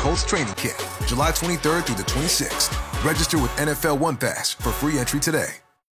Colts training camp, July 23rd through the 26th. Register with NFL One Pass for free entry today.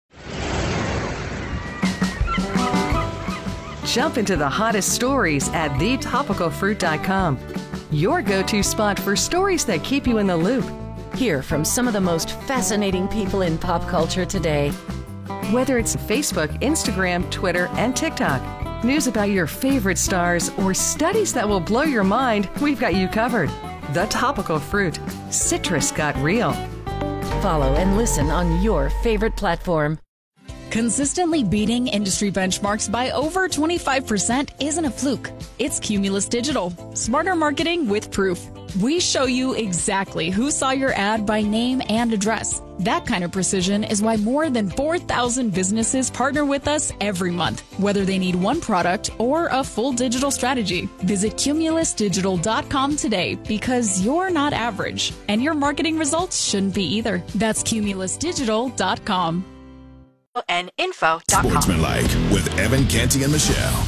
Jump into the hottest stories at thetopicalfruit.com. Your go-to spot for stories that keep you in the loop. Hear from some of the most fascinating people in pop culture today. Whether it's Facebook, Instagram, Twitter, and TikTok, news about your favorite stars, or studies that will blow your mind, we've got you covered. The Topical Fruit. Citrus got real. Follow and listen on your favorite platform. Consistently beating industry benchmarks by over 25% isn't a fluke. It's Cumulus Digital. Smarter marketing with proof. We show you exactly who saw your ad by name and address. That kind of precision is why more than 4,000 businesses partner with us every month, whether they need one product or a full digital strategy. Visit cumulusdigital.com today because you're not average, and your marketing results shouldn't be either. That's cumulusdigital.com. And info.com. Sportsmanlike with Evan Canty and Michelle.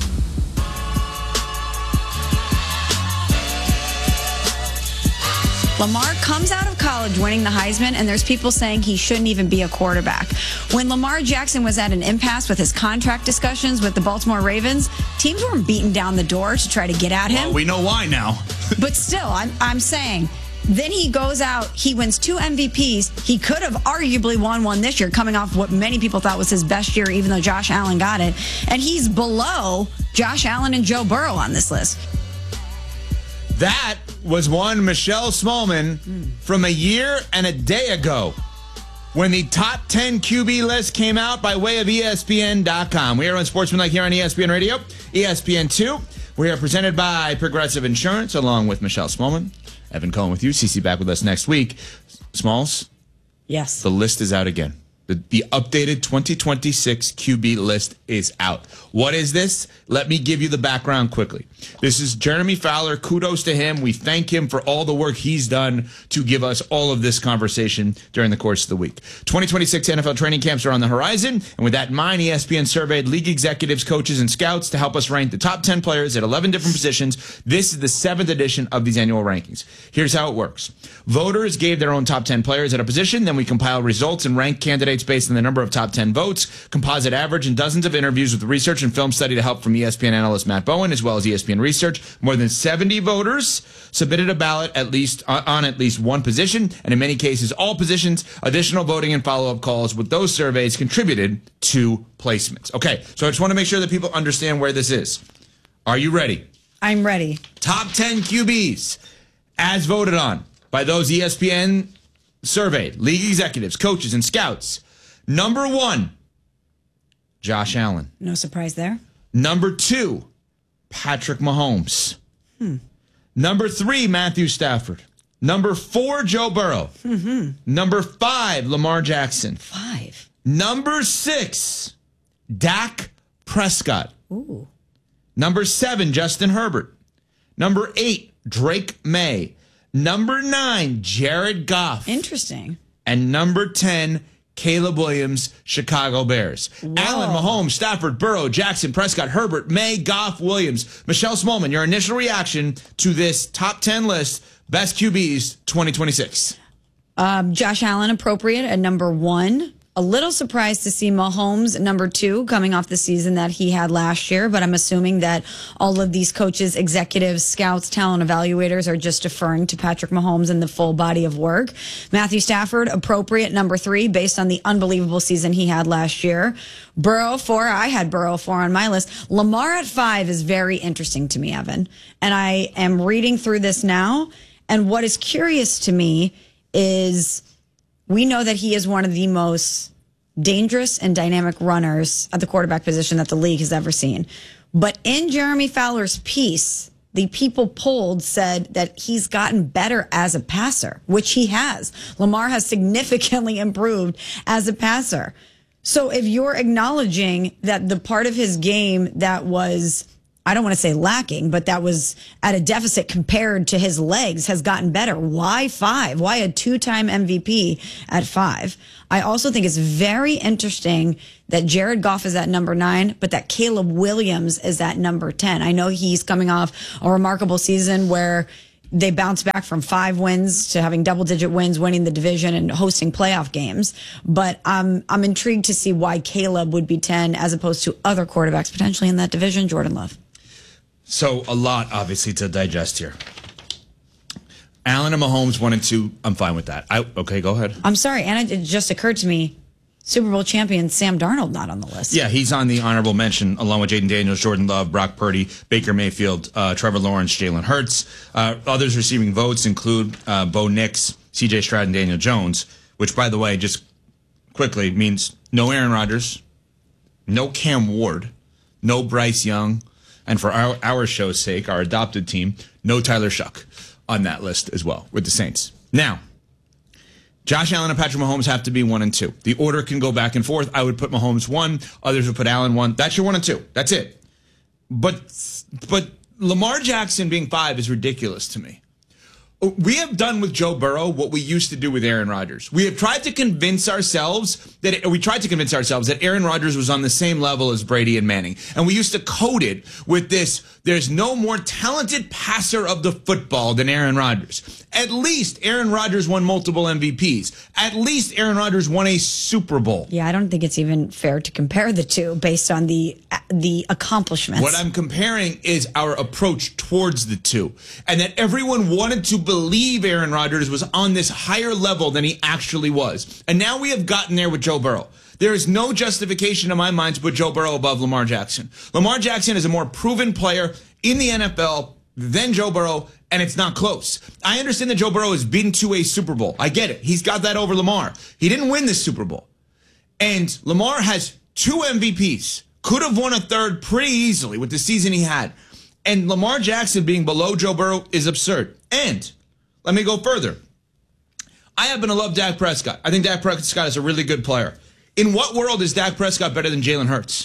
Lamar comes out of college winning the Heisman, and there's people saying he shouldn't even be a quarterback. When Lamar Jackson was at an impasse with his contract discussions with the Baltimore Ravens, teams weren't beating down the door to try to get at him. Well, we know why now. But still, I'm saying, then he goes out, he wins 2 MVPs. He could have arguably won one this year, coming off what many people thought was his best year, even though Josh Allen got it. And he's below Josh Allen and Joe Burrow on this list. That was one Michelle Smallman from a year and a day ago when the top 10 QB list came out by way of ESPN.com. We are on Sportsmanlike here on ESPN Radio, ESPN2. We are presented by Progressive Insurance, along with Michelle Smallman. Evan Cohen with you. CC back with us next week. Smalls? Yes. The list is out again. The updated 2026 QB list is out. What is this? Let me give you the background quickly. This is Jeremy Fowler. Kudos to him. We thank him for all the work he's done to give us all of this conversation during the course of the week. 2026 NFL training camps are on the horizon, and with that in mind, ESPN surveyed league executives, coaches, and scouts to help us rank the top 10 players at 11 different positions. This is the 7th edition of these annual rankings. Here's how it works. Voters gave their own top 10 players at a position, then we compile results and rank candidates based on the number of top 10 votes, composite average, and dozens of interviews with research and film study to help from ESPN analyst Matt Bowen, as well as ESPN Research. More than 70 voters submitted a ballot on at least one position, and in many cases, all positions. Additional voting and follow-up calls with those surveys contributed to placements. Okay, so I just want to make sure that people understand where this is. Are you ready? I'm ready. Top 10 QBs as voted on by those ESPN surveyed league executives, coaches, and scouts. Number 1, Josh Allen. No surprise there. Number 2, Patrick Mahomes. Number 3, Matthew Stafford. Number 4, Joe Burrow. Number 5, Lamar Jackson. 5. Number 6, Dak Prescott. Ooh. Number 7, Justin Herbert. Number 8, Drake May. Number 9, Jared Goff. Interesting. And number 10, Caleb Williams, Chicago Bears. Whoa. Allen, Mahomes, Stafford, Burrow, Jackson, Prescott, Herbert, May, Goff, Williams. Michelle Smallman, your initial reaction to this top 10 list, best QBs 2026. Josh Allen, appropriate at number 1. A little surprised to see Mahomes number 2 coming off the season that he had last year, but I'm assuming that all of these coaches, executives, scouts, talent evaluators are just deferring to Patrick Mahomes and the full body of work. Matthew Stafford, appropriate number 3 based on the unbelievable season he had last year. Burrow 4, I had Burrow 4 on my list. Lamar at 5 is very interesting to me, Evan. And I am reading through this now, and what is curious to me is we know that he is one of the most dangerous and dynamic runners at the quarterback position that the league has ever seen. But in Jeremy Fowler's piece, the people polled said that he's gotten better as a passer, which he has. Lamar has significantly improved as a passer. So if you're acknowledging that the part of his game that was, I don't want to say lacking, but that was at a deficit compared to his legs has gotten better. Why 5? Why a 2-time MVP at 5? I also think it's very interesting that Jared Goff is at number 9, but that Caleb Williams is at number 10. I know he's coming off a remarkable season where they bounced back from 5 wins to having double-digit wins, winning the division and hosting playoff games. But I'm intrigued to see why Caleb would be 10 as opposed to other quarterbacks potentially in that division. Jordan Love. So a lot, obviously, to digest here. Allen and Mahomes 1 and 2. I'm fine with that. Okay, go ahead. I'm sorry, and it just occurred to me, Super Bowl champion Sam Darnold not on the list. Yeah, he's on the honorable mention along with Jaden Daniels, Jordan Love, Brock Purdy, Baker Mayfield, Trevor Lawrence, Jalen Hurts. Others receiving votes include Bo Nix, C.J. Stroud, and Daniel Jones, which, by the way, just quickly means no Aaron Rodgers, no Cam Ward, no Bryce Young, and for our show's sake, our adopted team, no Tyler Shuck on that list as well with the Saints. Now, Josh Allen and Patrick Mahomes have to be 1 and 2. The order can go back and forth. I would put Mahomes 1. Others would put Allen 1. That's your 1 and 2. That's it. But Lamar Jackson being 5 is ridiculous to me. We have done with Joe Burrow what we used to do with Aaron Rodgers. We have tried to convince ourselves that Aaron Rodgers was on the same level as Brady and Manning. And we used to code it with this, there's no more talented passer of the football than Aaron Rodgers. At least Aaron Rodgers won multiple MVPs. At least Aaron Rodgers won a Super Bowl. Yeah, I don't think it's even fair to compare the two based on the accomplishments. What I'm comparing is our approach towards the two. And that everyone wanted to believe Aaron Rodgers was on this higher level than he actually was. And now we have gotten there with Joe Burrow. There is no justification in my mind to put Joe Burrow above Lamar Jackson. Lamar Jackson is a more proven player in the NFL than Joe Burrow, and it's not close. I understand that Joe Burrow has been to a Super Bowl. I get it. He's got that over Lamar. He didn't win this Super Bowl. And Lamar has 2 MVPs. Could have won a third pretty easily with the season he had. And Lamar Jackson being below Joe Burrow is absurd. And let me go further. I happen to love Dak Prescott. I think Dak Prescott is a really good player. In what world is Dak Prescott better than Jalen Hurts?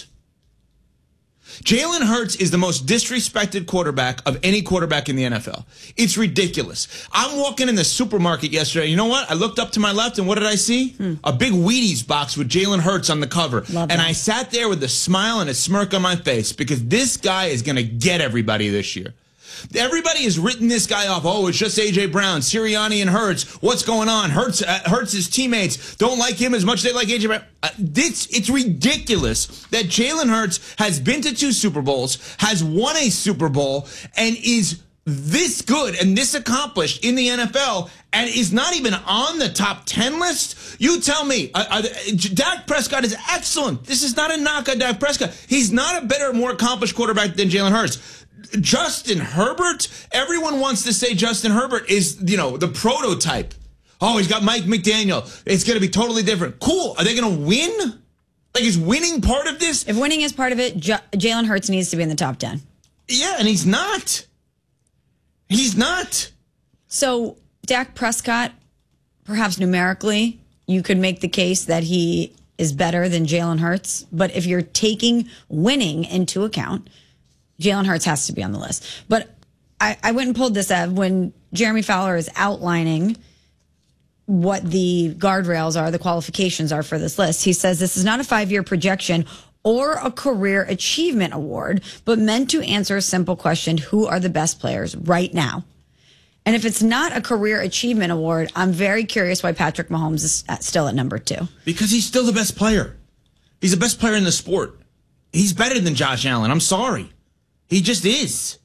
Jalen Hurts is the most disrespected quarterback of any quarterback in the NFL. It's ridiculous. I'm walking in the supermarket yesterday. You know what? I looked up to my left, and what did I see? A big Wheaties box with Jalen Hurts on the cover. And I sat there with a smile and a smirk on my face because this guy is going to get everybody this year. Everybody has written this guy off. Oh, it's just A.J. Brown, Sirianni, and Hurts. What's going on? Hurts' teammates don't like him as much as they like A.J. Brown. It's ridiculous that Jalen Hurts has been to 2 Super Bowls, has won a Super Bowl, and is this good and this accomplished in the NFL and is not even on the top 10 list? You tell me. Dak Prescott is excellent. This is not a knock on Dak Prescott. He's not a better, more accomplished quarterback than Jalen Hurts. Justin Herbert, everyone wants to say Justin Herbert is, the prototype. Oh, he's got Mike McDaniel. It's going to be totally different. Cool. Are they going to win? Like, is winning part of this? If winning is part of it, Jalen Hurts needs to be in the top 10. Yeah, and he's not. He's not. So, Dak Prescott, perhaps numerically, you could make the case that he is better than Jalen Hurts. But if you're taking winning into account, Jalen Hurts has to be on the list. But I went and pulled this up when Jeremy Fowler is outlining what the guardrails are, the qualifications are for this list. He says this is not a 5-year projection or a career achievement award, but meant to answer a simple question: who are the best players right now? And if it's not a career achievement award, I'm very curious why Patrick Mahomes is still at number 2. Because he's still the best player. He's the best player in the sport. He's better than Josh Allen. I'm sorry. He just is.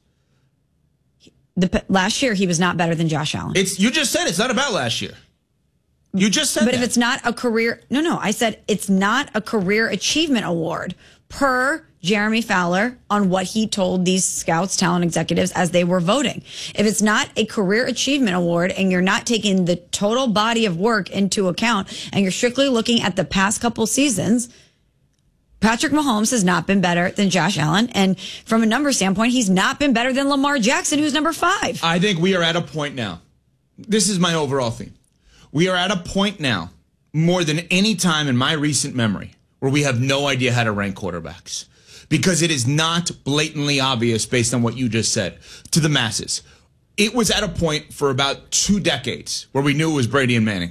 Last year, he was not better than Josh Allen. You just said it's not about last year. You just said But that. if it's not a career... No, I said it's not a career achievement award per Jeremy Fowler on what he told these scouts, talent executives as they were voting. If it's not a career achievement award and you're not taking the total body of work into account and you're strictly looking at the past couple seasons... Patrick Mahomes has not been better than Josh Allen. And from a number standpoint, he's not been better than Lamar Jackson, who's number 5. I think we are at a point now. This is my overall theme. We are at a point now, more than any time in my recent memory, where we have no idea how to rank quarterbacks. Because it is not blatantly obvious based on what you just said to the masses. It was at a point for about 2 decades where we knew it was Brady and Manning.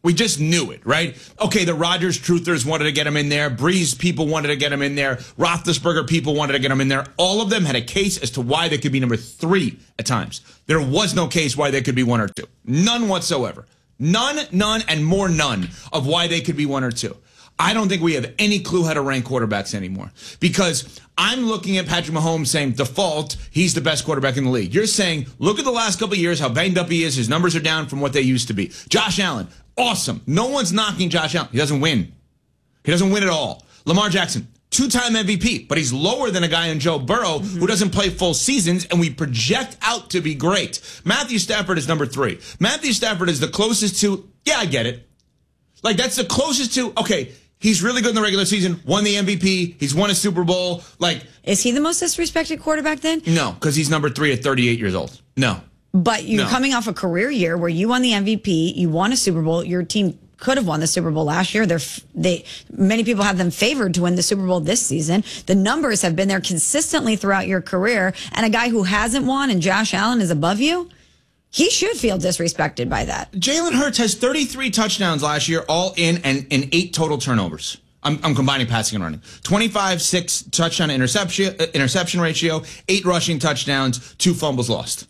We just knew it, right? Okay, the Rodgers truthers wanted to get him in there. Breeze people wanted to get him in there. Roethlisberger people wanted to get him in there. All of them had a case as to why they could be number 3 at times. There was no case why they could be 1 or 2. None whatsoever. None, and more none of why they could be 1 or 2. I don't think we have any clue how to rank quarterbacks anymore, because I'm looking at Patrick Mahomes saying default, he's the best quarterback in the league. You're saying, look at the last couple of years, how banged up he is. His numbers are down from what they used to be. Josh Allen, awesome. No one's knocking Josh Allen. He doesn't win. He doesn't win at all. Lamar Jackson, 2-time MVP, but he's lower than a guy in Joe Burrow who doesn't play full seasons, and we project out to be great. Matthew Stafford is number 3. Matthew Stafford is the closest to, yeah, I get it. Like, that's the closest to, okay, he's really good in the regular season, won the MVP, he's won a Super Bowl. Like, is he the most disrespected quarterback then? No, because he's number 3 at 38 years old. No. But you're coming off a career year where you won the MVP, you won a Super Bowl, your team could have won the Super Bowl last year. Many people have them favored to win the Super Bowl this season. The numbers have been there consistently throughout your career, and a guy who hasn't won and Josh Allen is above you, he should feel disrespected by that. Jalen Hurts has 33 touchdowns last year, all in, and 8 total turnovers. I'm combining passing and running. 25-6 touchdown interception ratio, 8 rushing touchdowns, 2 fumbles lost.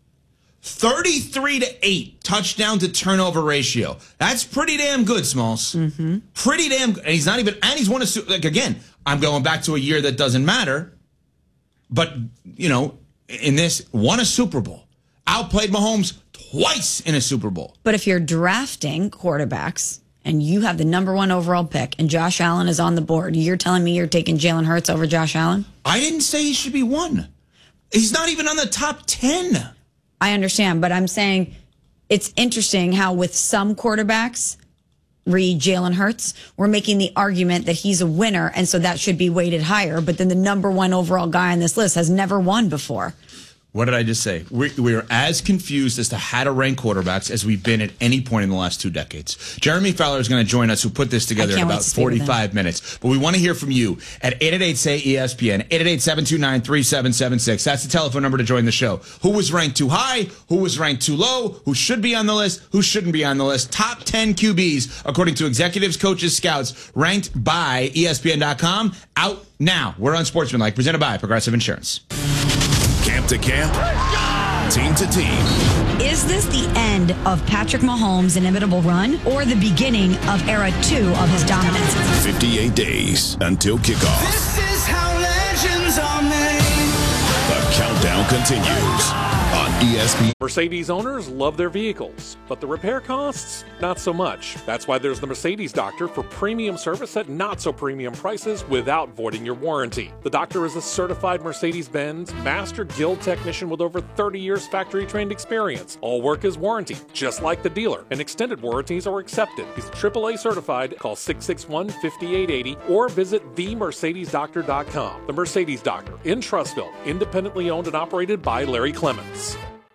33-8 touchdown to turnover ratio. That's pretty damn good, Smalls. Mm-hmm. Pretty damn good. And he's not even, and he's won a, like, again, I'm going back to a year that doesn't matter. But, you know, in this, won a Super Bowl. Outplayed Mahomes twice in a Super Bowl. But if you're drafting quarterbacks and you have the number 1 overall pick and Josh Allen is on the board, you're telling me you're taking Jalen Hurts over Josh Allen? I didn't say he should be 1. He's not even on the top 10. I understand, but I'm saying it's interesting how with some quarterbacks, read Jalen Hurts, we're making the argument that he's a winner, and so that should be weighted higher. But then the number 1 overall guy on this list has never won before. What did I just say? We are as confused as to how to rank quarterbacks as we've been at any point in the last 2 decades. Jeremy Fowler is going to join us, who put this together in about 45 minutes. But we want to hear from you at 888-SAY-ESPN, 888-729-3776. That's the telephone number to join the show. Who was ranked too high? Who was ranked too low? Who should be on the list? Who shouldn't be on the list? Top 10 QBs, according to executives, coaches, scouts, ranked by ESPN.com. Out now. We're on Sportsmanlike, presented by Progressive Insurance. Camp to camp, team to team. Is this the end of Patrick Mahomes' inimitable run or the beginning of era 2 of his dominance? 58 days until kickoff. This is how legends are made. The countdown continues on ESPN. Mercedes owners love their vehicles, but the repair costs, not so much. That's why there's the Mercedes Doctor for premium service at not so premium prices without voiding your warranty. The Doctor is a certified Mercedes-Benz Master Guild technician with over 30 years factory trained experience. All work is warranty, just like the dealer, and extended warranties are accepted. He's AAA certified. Call 661-5880 or visit themercedesdoctor.com. The Mercedes Doctor in Trussville, independently owned and operated by Larry Clements.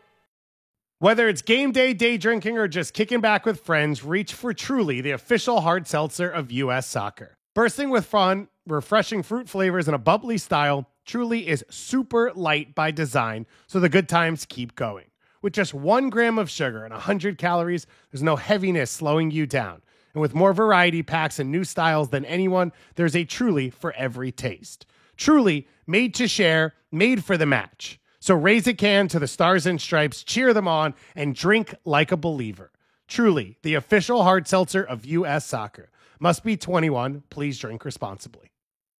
Whether it's game day, day drinking, or just kicking back with friends, reach for Truly, the official hard seltzer of U.S. Soccer. Bursting with fun, refreshing fruit flavors, and a bubbly style, Truly is super light by design, so the good times keep going. With just 1 gram of sugar and 100 calories, there's no heaviness slowing you down. And with more variety packs and new styles than anyone, there's a Truly for every taste. Truly, made to share, made for the match. So raise a can to the Stars and Stripes, cheer them on, and drink like a believer. Truly, the official hard seltzer of U.S. Soccer. Must be 21. Please drink responsibly.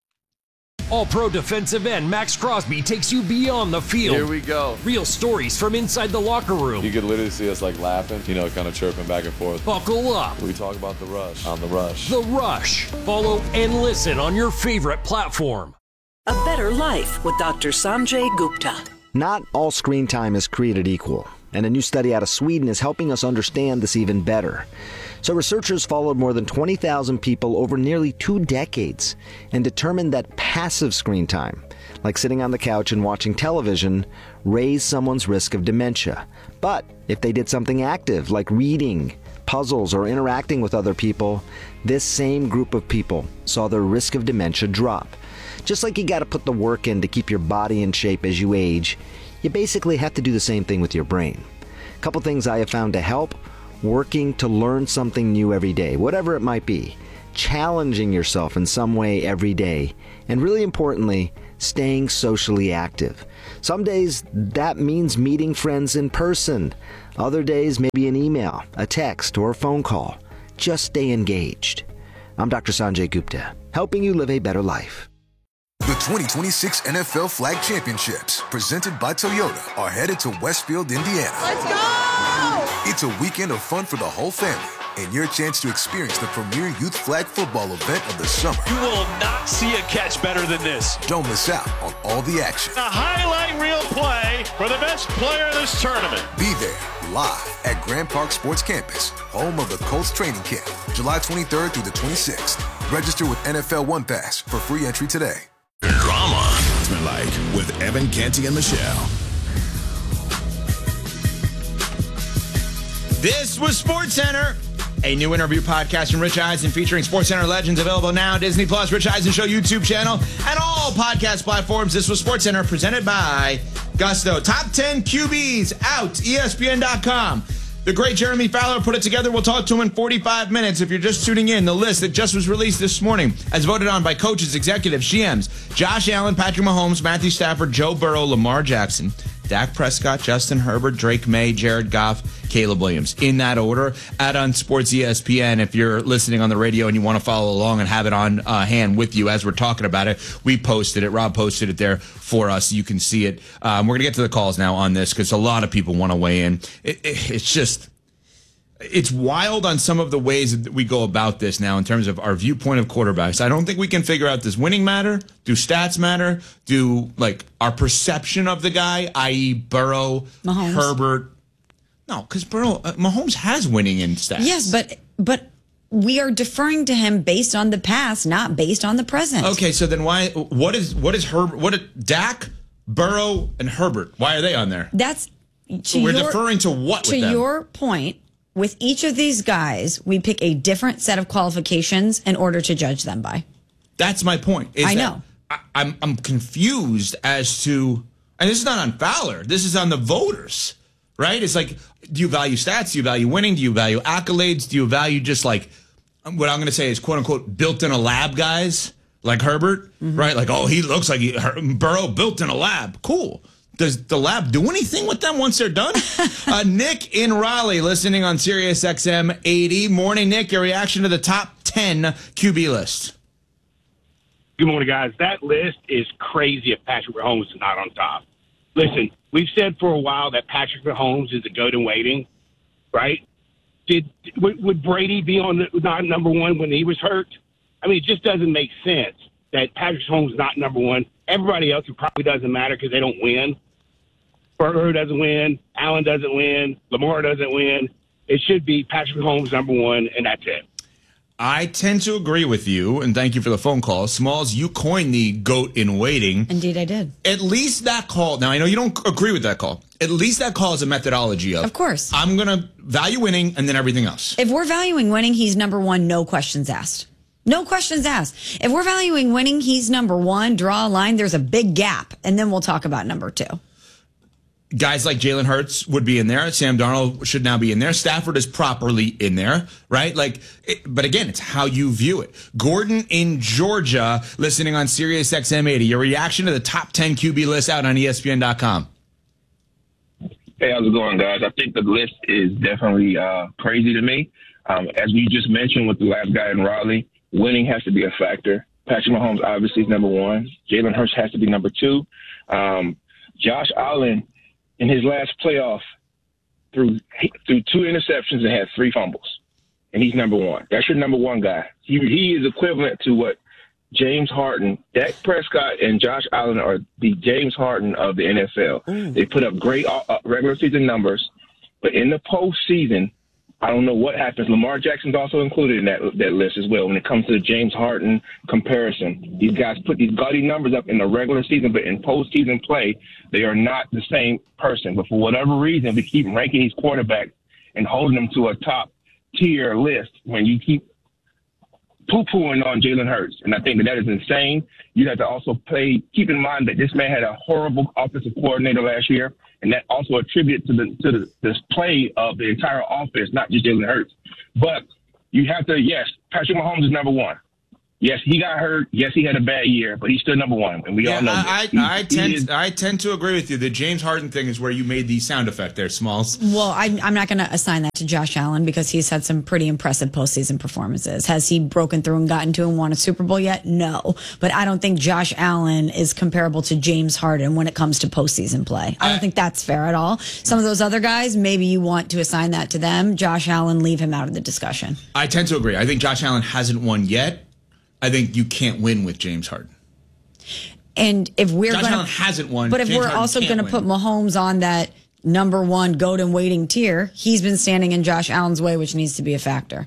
All-Pro defensive end Max Crosby takes you beyond the field. Here we go. Real stories from inside the locker room. You could literally see us like laughing, kind of chirping back and forth. Buckle up. We talk about The Rush on The Rush. The Rush. Follow and listen on your favorite platform. A better life with Dr. Sanjay Gupta. Not all screen time is created equal, and a new study out of Sweden is helping us understand this even better. So researchers followed more than 20,000 people over nearly 2 decades and determined that passive screen time, like sitting on the couch and watching television, raised someone's risk of dementia. But if they did something active, like reading, puzzles, or interacting with other people, this same group of people saw their risk of dementia drop. Just like you got to put the work in to keep your body in shape as you age, you basically have to do the same thing with your brain. A couple things I have found to help: working to learn something new every day, whatever it might be, challenging yourself in some way every day, and really importantly, staying socially active. Some days that means meeting friends in person. Other days, maybe an email, a text, or a phone call. Just stay engaged. I'm Dr. Sanjay Gupta, helping you live a better life. The 2026 NFL Flag Championships, presented by Toyota, are headed to Westfield, Indiana. Let's go! It's a weekend of fun for the whole family and your chance to experience the premier youth flag football event of the summer. You will not see a catch better than this. Don't miss out on all the action. A highlight reel play for the best player in this tournament. Be there live at Grand Park Sports Campus, home of the Colts training camp, July 23rd through the 26th. Register with NFL One Pass for free entry today. Drama. Like with Evan Canty and Michelle. This was SportsCenter, a new interview podcast from Rich Eisen featuring SportsCenter legends, available now on Disney Plus, Rich Eisen Show YouTube channel, and all podcast platforms. This was SportsCenter, presented by Gusto. Top 10 QBs out, ESPN.com. The great Jeremy Fowler put it together. We'll talk to him in 45 minutes. If you're just tuning in, the list that just was released this morning, as voted on by coaches, executives, GMs, Josh Allen, Patrick Mahomes, Matthew Stafford, Joe Burrow, Lamar Jackson, Dak Prescott, Justin Herbert, Drake May, Jared Goff, Caleb Williams. In that order, at On Sports ESPN, if you're listening on the radio and you want to follow along and have it on hand with you as we're talking about it, we posted it. Rob posted it there for us. You can see it. We're going to get to the calls now on this because a lot of people want to weigh in. It's wild on some of the ways that we go about this now in terms of our viewpoint of quarterbacks. I don't think we can figure out, does winning matter? Do stats matter? Do, like, our perception of the guy, i.e. Burrow, Mahomes. Herbert? No, because Mahomes has winning in stats. Yes, but we are deferring to him based on the past, not based on the present. Okay, so then what is Dak, Burrow, and Herbert? Why are they on there? We're deferring to what with them? To your point, with each of these guys, we pick a different set of qualifications in order to judge them by. That's my point. I know. I'm confused as to, and this is not on Fowler, this is on the voters, right? It's like, do you value stats? Do you value winning? Do you value accolades? Do you value just like, what I'm going to say is quote unquote built in a lab guys like Herbert, right? Like, oh, he looks like Burrow built in a lab. Cool. Does the lab do anything with them once they're done? Nick in Raleigh, listening on Sirius XM 80. Morning, Nick. Your reaction to the top 10 QB list. Good morning, guys. That list is crazy if Patrick Mahomes is not on top. Listen, we've said for a while that Patrick Mahomes is a goat in waiting, right? Would Brady be not number one when he was hurt? I mean, it just doesn't make sense that Patrick Mahomes is not number one. Everybody else, it probably doesn't matter because they don't win. Burrow doesn't win. Allen doesn't win. Lamar doesn't win. It should be Patrick Mahomes number one, and that's it. I tend to agree with you, and thank you for the phone call. Smalls, you coined the GOAT in waiting. Indeed, I did. At least that call, now I know you don't agree with that call. At least that call is a methodology of course. I'm going to value winning and then everything else. If we're valuing winning, he's number one, no questions asked. No questions asked. If we're valuing winning, he's number one. Draw a line. There's a big gap, and then we'll talk about number two. Guys like Jalen Hurts would be in there. Sam Darnold should now be in there. Stafford is properly in there, right? But again, it's how you view it. Gordon in Georgia, listening on Sirius XM 80. Your reaction to the top 10 QB list out on ESPN.com. Hey, how's it going, guys? I think the list is definitely crazy to me. As we just mentioned with the last guy in Raleigh, winning has to be a factor. Patrick Mahomes obviously is number one. Jalen Hurts has to be number two. Josh Allen, in his last playoff, threw 2 interceptions and had 3 fumbles, and he's number one. That's your number one guy. He is equivalent to what James Harden, Dak Prescott, and Josh Allen are the James Harden of the NFL. They put up great regular season numbers, but in the postseason, I don't know what happens. Lamar Jackson's also included in that list as well when it comes to the James Harden comparison. These guys put these gaudy numbers up in the regular season, but in postseason play, they are not the same person. But for whatever reason, we keep ranking these quarterbacks and holding them to a top-tier list when you keep poo-pooing on Jalen Hurts. And I think that is insane. You have to also keep in mind that this man had a horrible offensive coordinator last year. and that also attributed to the play of the entire offense, not just Jalen Hurts. But you have to, yes, Patrick Mahomes is number one. Yes, he got hurt. Yes, he had a bad year, but he's still number one, and we all know that. I tend to agree with you. The James Harden thing is where you made the sound effect there, Smalls. Well, I'm not going to assign that to Josh Allen because he's had some pretty impressive postseason performances. Has he broken through and gotten to and won a Super Bowl yet? No. But I don't think Josh Allen is comparable to James Harden when it comes to postseason play. I don't think that's fair at all. Some of those other guys, maybe you want to assign that to them. Josh Allen, leave him out of the discussion. I tend to agree. I think Josh Allen hasn't won yet. I think you can't win with James Harden. And if we're Josh Allen hasn't won, but if James we're Harden also can't going to put Mahomes on that number one goat and waiting tier, he's been standing in Josh Allen's way, which needs to be a factor.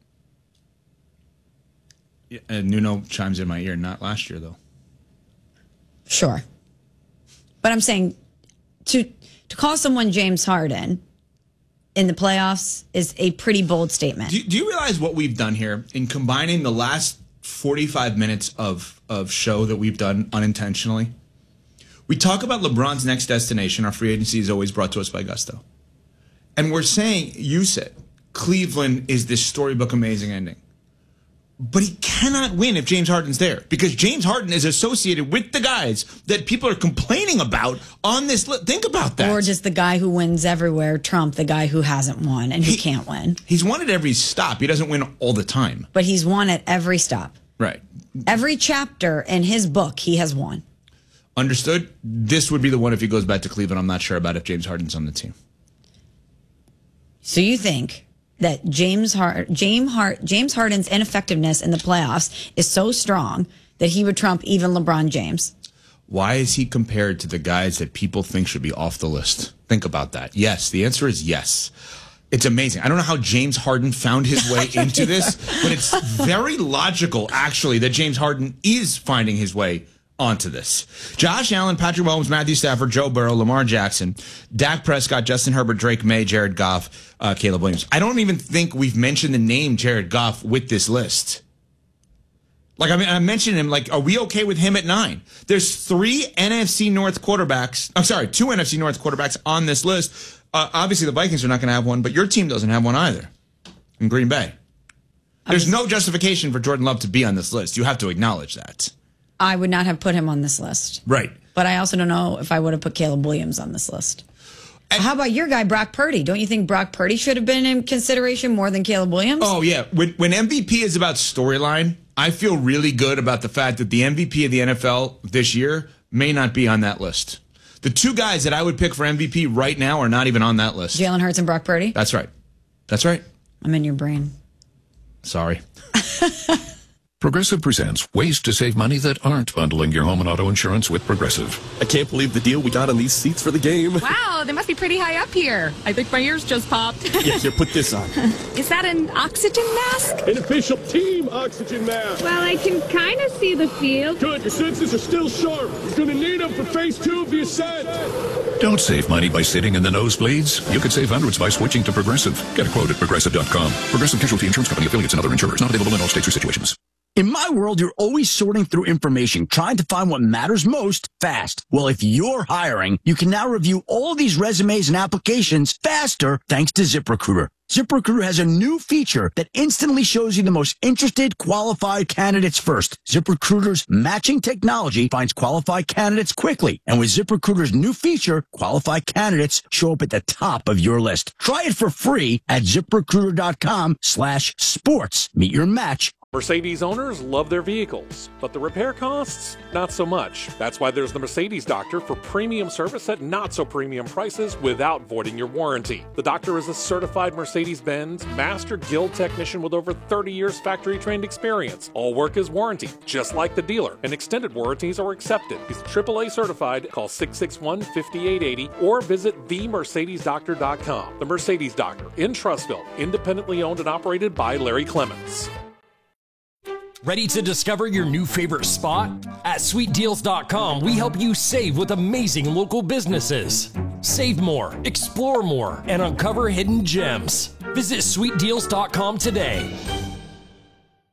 Yeah, and Nuno chimes in my ear. Not last year, though. Sure, but I'm saying to call someone James Harden in the playoffs is a pretty bold statement. Do you realize what we've done here in combining the last 45 minutes of show that we've done unintentionally? We talk about LeBron's next destination. Our free agency is always brought to us by Gusto. And we're saying, you said, Cleveland is this storybook amazing ending. But he cannot win if James Harden's there because James Harden is associated with the guys that people are complaining about on this list. Think about that. Or just the guy who wins everywhere trump the guy who hasn't won and who can't win. He's won at every stop. He doesn't win all the time. But he's won at every stop. Right. Every chapter in his book, he has won. Understood? This would be the one if he goes back to Cleveland. I'm not sure about if James Harden's on the team. So you think that James Harden's ineffectiveness in the playoffs is so strong that he would trump even LeBron James? Why is he compared to the guys that people think should be off the list? Think about that. Yes, the answer is yes. It's amazing. I don't know how James Harden found his way into this, but it's very logical, actually, that James Harden is finding his way onto this. Josh Allen, Patrick Mahomes, Matthew Stafford, Joe Burrow, Lamar Jackson, Dak Prescott, Justin Herbert, Drake May, Jared Goff, Caleb Williams. I don't even think we've mentioned the name Jared Goff with this list. Like, I mean, I mentioned him, like, are we okay with him at 9? There's 2 NFC North quarterbacks on this list. Obviously, the Vikings are not going to have one, but your team doesn't have one either in Green Bay. There's no justification for Jordan Love to be on this list. You have to acknowledge that. I would not have put him on this list. Right. But I also don't know if I would have put Caleb Williams on this list. And how about your guy, Brock Purdy? Don't you think Brock Purdy should have been in consideration more than Caleb Williams? Oh, yeah. When MVP is about storyline, I feel really good about the fact that the MVP of the NFL this year may not be on that list. The 2 guys that I would pick for MVP right now are not even on that list. Jalen Hurts and Brock Purdy? That's right. That's right. I'm in your brain. Sorry. Progressive presents ways to save money that aren't bundling your home and auto insurance with Progressive. I can't believe the deal we got on these seats for the game. Wow, they must be pretty high up here. I think my ears just popped. Yeah, here, put this on. Is that an oxygen mask? An official team oxygen mask. Well, I can kind of see the field. Good, your senses are still sharp. You're going to need them for phase 2 of the ascent. Don't save money by sitting in the nosebleeds. You could save hundreds by switching to Progressive. Get a quote at Progressive.com. Progressive Casualty Insurance Company, affiliates, and other insurers. Not available in all states or situations. In my world, you're always sorting through information, trying to find what matters most fast. Well, if you're hiring, you can now review all these resumes and applications faster thanks to ZipRecruiter. ZipRecruiter has a new feature that instantly shows you the most interested, qualified candidates first. ZipRecruiter's matching technology finds qualified candidates quickly. And with ZipRecruiter's new feature, qualified candidates show up at the top of your list. Try it for free at ZipRecruiter.com/sports. Meet your match. Mercedes owners love their vehicles, but the repair costs, not so much. That's why there's the Mercedes Doctor for premium service at not so premium prices without voiding your warranty. The doctor is a certified Mercedes-Benz Master Guild technician with over 30 years factory trained experience. All work is warranted, just like the dealer, and extended warranties are accepted. He's AAA certified. Call 661-5880 or visit themercedesdoctor.com. The Mercedes Doctor in Trussville, independently owned and operated by Larry Clements. Ready to discover your new favorite spot? At SweetDeals.com, we help you save with amazing local businesses. Save more, explore more, and uncover hidden gems. Visit SweetDeals.com today.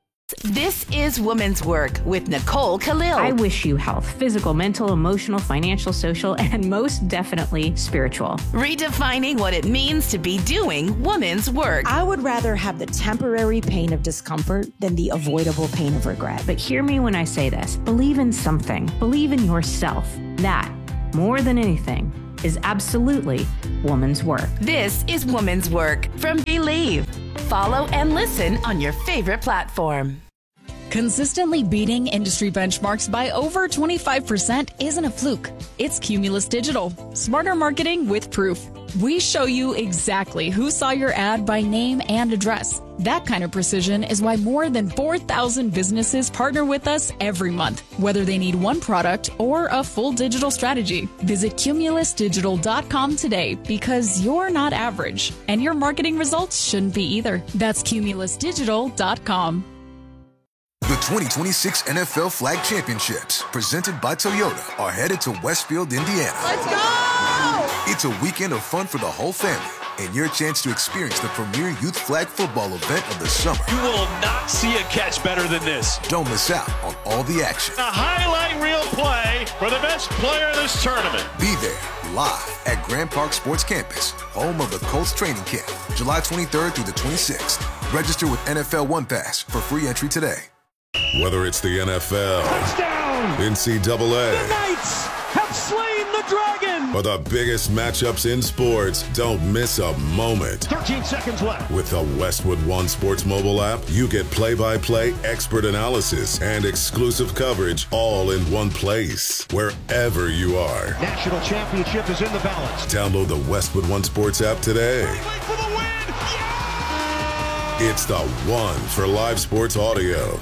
This is Woman's Work with Nicole Khalil. I wish you health, physical, mental, emotional, financial, social, and most definitely spiritual. Redefining what it means to be doing woman's work. I would rather have the temporary pain of discomfort than the avoidable pain of regret. But hear me when I say this. Believe in something. Believe in yourself. That, more than anything, is absolutely woman's work. This is Woman's Work from Believe. Follow and listen on your favorite platform. Consistently beating industry benchmarks by over 25% isn't a fluke. It's Cumulus Digital. Smarter marketing with proof. We show you exactly who saw your ad by name and address. That kind of precision is why more than 4,000 businesses partner with us every month, whether they need one product or a full digital strategy. Visit cumulusdigital.com today because you're not average, and your marketing results shouldn't be either. That's cumulusdigital.com. The 2026 NFL Flag Championships, presented by Toyota, are headed to Westfield, Indiana. Let's go! It's a weekend of fun for the whole family and your chance to experience the premier youth flag football event of the summer. You will not see a catch better than this. Don't miss out on all the action. A highlight reel play for the best player of this tournament. Be there live at Grand Park Sports Campus, home of the Colts training camp, July 23rd through the 26th. Register with NFL One Pass for free entry today. Whether it's the NFL, touchdown, NCAA, the Knights have slain the Dragon, or the biggest matchups in sports, don't miss a moment. 13 seconds left. With the Westwood One Sports mobile app, you get play-by-play expert analysis and exclusive coverage all in one place, wherever you are. National championship is in the balance. Download the Westwood One Sports app today. For the win! Yeah! It's the one for live sports audio.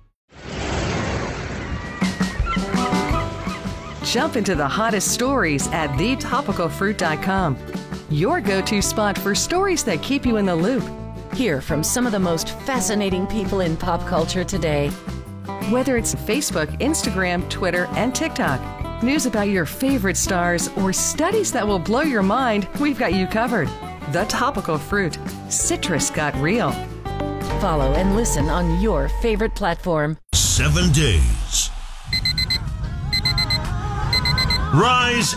Jump into the hottest stories at thetopicalfruit.com. Your go-to spot for stories that keep you in the loop. Hear from some of the most fascinating people in pop culture today. Whether it's Facebook, Instagram, Twitter, and TikTok, news about your favorite stars, or studies that will blow your mind, we've got you covered. The Topical Fruit. Citrus got real. Follow and listen on your favorite platform. 7 days. Rise